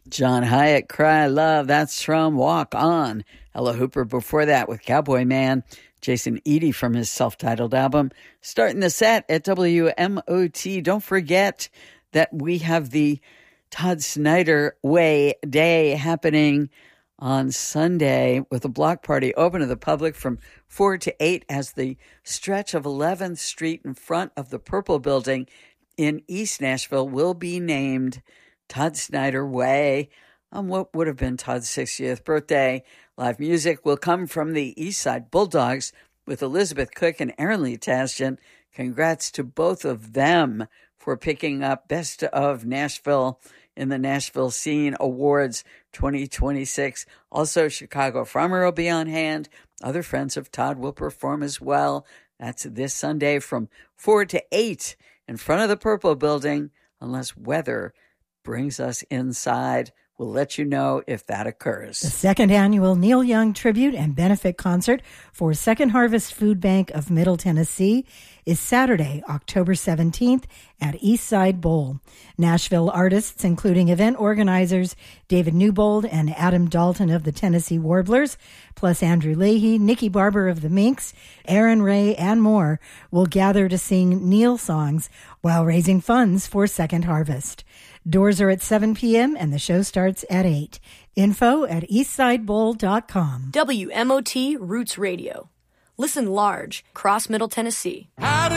John Hyatt, Cry Love, that's from Walk On. Ella Hooper before that with Cowboy Man. Jason Eady from his self-titled album. Starting the set at WMOT. Don't forget that we have the Todd Snyder Way Day happening on Sunday with a block party open to the public from 4 to 8 as the stretch of 11th Street in front of the Purple Building in East Nashville will be named Todd Snyder Way on what would have been Todd's 60th birthday. Live music will come from the Eastside Bulldogs with Elizabeth Cook and Aaron Lee Tasjan. Congrats to both of them for picking up Best of Nashville in the Nashville Scene Awards 2026. Also, Chicago Farmer will be on hand. Other friends of Todd will perform as well. That's this Sunday from 4 to 8 in front of the Purple Building, unless weather brings us inside. We'll let you know if that occurs. The second annual Neil Young Tribute and Benefit Concert for Second Harvest Food Bank of Middle Tennessee is Saturday, October 17th at Eastside Bowl. Nashville artists, including event organizers David Newbold and Adam Dalton of the Tennessee Warblers, plus Andrew Leahy, Nikki Barber of the Minks, Aaron Ray, and more, will gather to sing Neil songs while raising funds for Second Harvest. Doors are at 7 p.m. and the show starts at 8. Info at eastsidebowl.com. WMOT Roots Radio. Listen large, across Middle Tennessee.